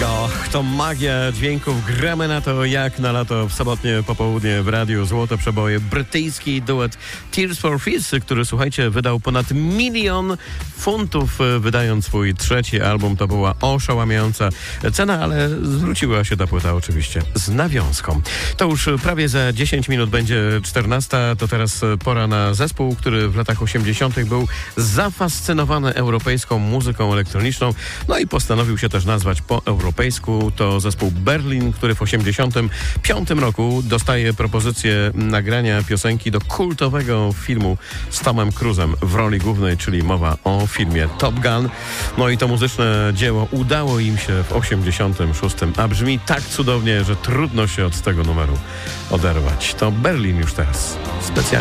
Och, to magia dźwięków. Gramy na to jak na lato w sobotnie popołudnie w radiu. Złote przeboje. Brytyjski duet Tears for Fears, który, słuchajcie, wydał ponad 1 000 000 funtów, wydając swój trzeci album. To była oszałamiająca cena, ale zwróciła się ta płyta oczywiście z nawiązką. To już prawie za 10 minut będzie 14. To teraz pora na zespół, który w latach 80. był zafascynowany europejską muzyką elektroniczną. No i postanowił się też nazwać po europejsku. To zespół Berlin, który w 85 roku dostaje propozycję nagrania piosenki do kultowego filmu z Tomem Cruise'em w roli głównej, czyli mowa o filmie Top Gun. No i to muzyczne dzieło udało im się w 86, a brzmi tak cudownie, że trudno się od tego numeru oderwać. To Berlin już teraz specjalnie